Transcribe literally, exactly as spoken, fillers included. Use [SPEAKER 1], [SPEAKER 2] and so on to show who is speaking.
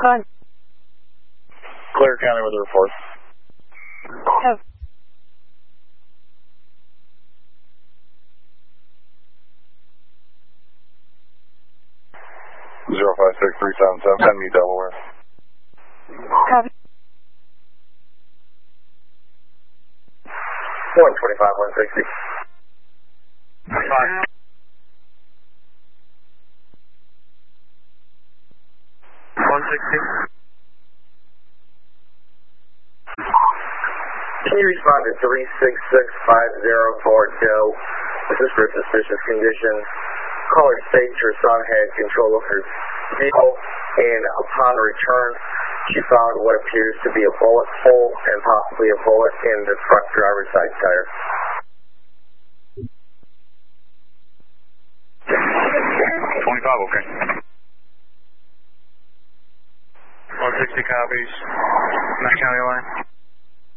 [SPEAKER 1] Con.
[SPEAKER 2] Clear County with a report.
[SPEAKER 1] Have.
[SPEAKER 2] zero five six three seven seven, send me Delaware.
[SPEAKER 1] Copy.
[SPEAKER 3] one twenty-five, one sixty.
[SPEAKER 2] Five. one sixty.
[SPEAKER 3] Can you respond to three six six five zero four two? This is for suspicious condition. Caller states her son had control of her vehicle, and upon return, she found what appears to be a bullet hole and possibly a bullet in the front driver's side tire.
[SPEAKER 2] twenty-five, okay. one sixty copies. Mac County line.